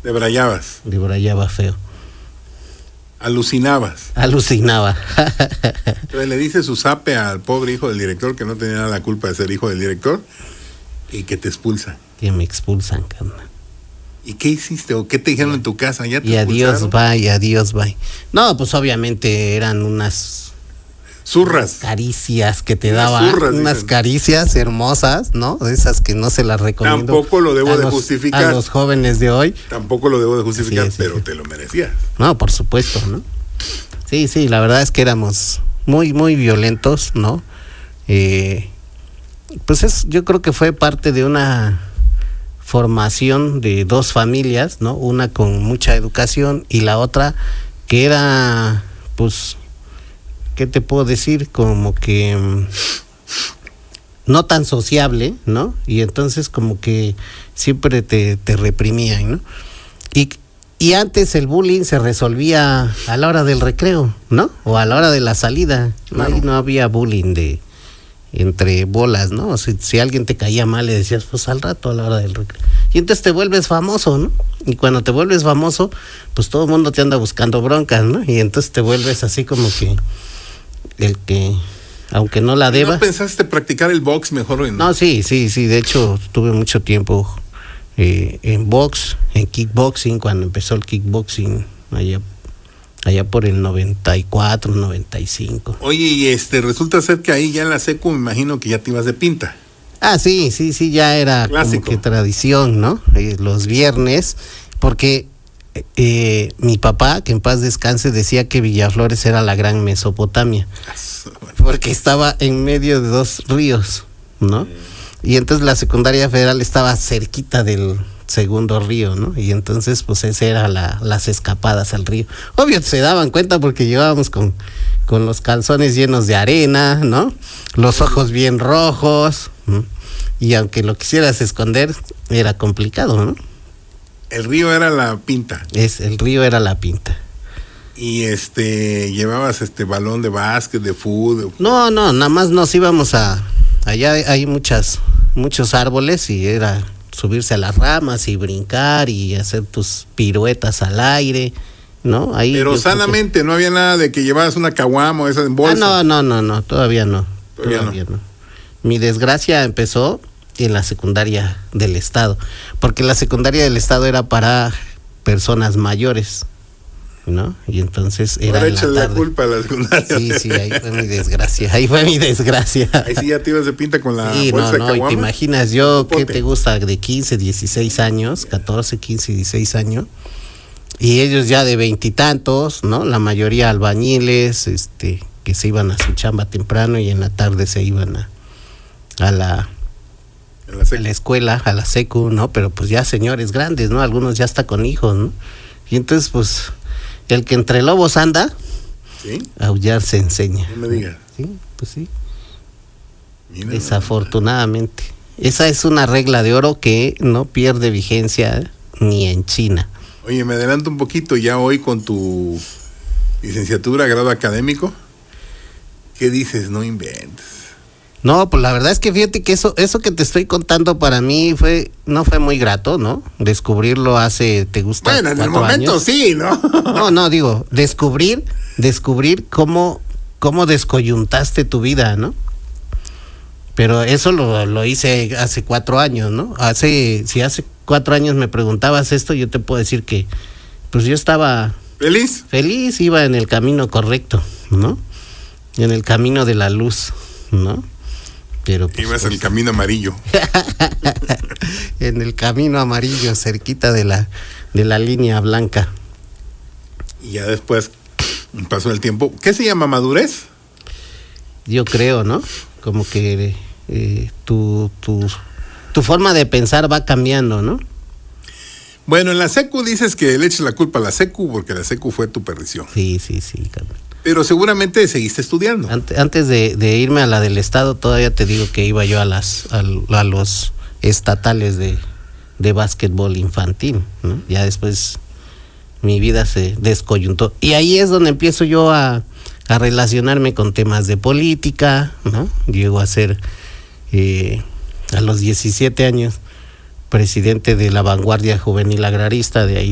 Debrayabas. Debrayaba feo. Alucinabas. Alucinaba. Entonces le dice su zape al pobre hijo del director, que no tenía nada la culpa de ser hijo del director, y que te expulsan. Que me expulsan, carnal. ¿Y qué hiciste o qué te dijeron en tu casa? ¿Ya te Y adiós, expulsaron? bye, adiós, bye. No, pues obviamente eran unas Zurras. caricias que te Unas daban, zurras, unas dicen. caricias hermosas, ¿no? De esas que no se las recomiendo. Tampoco lo debo a de los- justificar. A los jóvenes de hoy. Tampoco lo debo de justificar, Sí, sí, pero sí. te lo merecías. No, por supuesto, ¿no? Sí, sí, la verdad es que éramos muy, muy violentos, ¿no? Pues yo creo que fue parte de una formación de dos familias, ¿no? Una con mucha educación y la otra que era, pues, ¿qué te puedo decir? Como que no tan sociable, ¿no? Y entonces como que siempre te reprimían, ¿no? Y antes el bullying se resolvía a la hora del recreo, ¿no? O a la hora de la salida. Claro. Ahí no había bullying entre bolas, ¿no? O sea, si alguien te caía mal, le decías, pues al rato a la hora del recreo. Y entonces te vuelves famoso, ¿no? Y cuando te vuelves famoso, pues todo el mundo te anda buscando broncas, ¿no? Y entonces te vuelves así como que el que, aunque no la deba. ¿No pensaste practicar el box mejor? No, sí. De hecho, tuve mucho tiempo en box, en kickboxing, cuando empezó el kickboxing allá por el 94, 95. Oye, y resulta ser que ahí ya en la secu me imagino que ya te ibas de pinta. Ah, sí, ya era Clásico. como que tradición, ¿no? Los viernes, porque mi papá, que en paz descanse, decía que Villaflores era la gran Mesopotamia, porque estaba en medio de dos ríos, ¿no? Y entonces la secundaria federal estaba cerquita del segundo río, ¿no? Y entonces pues ese era las escapadas al río. Obvio se daban cuenta porque llevábamos con los calzones llenos de arena, ¿no? Los ojos bien rojos, ¿no? Y aunque lo quisieras esconder era complicado, ¿no? El río era la pinta. El río era la pinta. Y llevabas balón de básquet, de fútbol. No, nada más nos íbamos allá hay muchos árboles y era subirse a las ramas y brincar y hacer tus piruetas al aire, ¿no? Ahí Pero sanamente, no había nada de que llevabas una caguama o esa en bolsa. No, todavía no. Todavía no. Mi desgracia empezó en la secundaria del estado, porque la secundaria del estado era para personas mayores, ¿no? Y entonces era Ahora en la échale la tarde. culpa a la secundaria. Sí, ahí fue mi desgracia. Ahí sí ya te ibas de pinta con la Sí, bolsa de y te caguama. imaginas, yo, ¿qué Pote. te gusta? De 15, 16 años, 14, 15, 16 años, y ellos ya de veintitantos, ¿no? La mayoría albañiles, que se iban a su chamba temprano y en la tarde se iban a la escuela, a la secu, ¿no? Pero pues ya señores grandes, ¿no? Algunos ya está con hijos, ¿no? Y entonces, pues, el que entre lobos anda, ¿Sí? aullar se enseña. No me digas. Sí, pues sí. Mira, Desafortunadamente. Esa es una regla de oro que no pierde vigencia ni en China. Oye, me adelanto un poquito, ya hoy con tu licenciatura, grado académico, ¿qué dices? No inventes. No, pues la verdad es que fíjate que eso que te estoy contando para mí no fue muy grato, ¿no? Descubrirlo ¿te gusta? Bueno, en el 4 momento años. sí, ¿no? No, digo, descubrir cómo descoyuntaste tu vida, ¿no? Pero eso lo hice hace 4 años, ¿no? Si hace 4 años me preguntabas esto, yo te puedo decir que pues yo estaba ¿Feliz? iba en el camino correcto, ¿no? En el camino de la luz, ¿no? Pero pues, Ibas en el camino amarillo. en el camino amarillo, cerquita de la línea blanca. Y ya después pasó el tiempo. ¿Qué se llama madurez? Yo creo, ¿no? Como que tu forma de pensar va cambiando, ¿no? Bueno, en la secu dices que le eches la culpa a la secu porque la secu fue tu perdición. Sí, carnal. Pero seguramente seguiste estudiando. Antes de irme a la del estado, todavía te digo que iba yo a los estatales de básquetbol infantil, ¿no? Ya después mi vida se descoyuntó. Y ahí es donde empiezo yo a relacionarme con temas de política, ¿no? Llego a ser, a los 17 años, presidente de la Vanguardia Juvenil Agrarista de ahí